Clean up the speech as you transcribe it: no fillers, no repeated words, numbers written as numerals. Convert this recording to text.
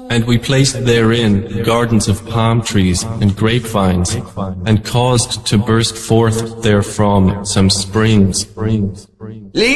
And we placed therein gardens of palm trees and grapevines, and caused to burst forth therefrom some springs.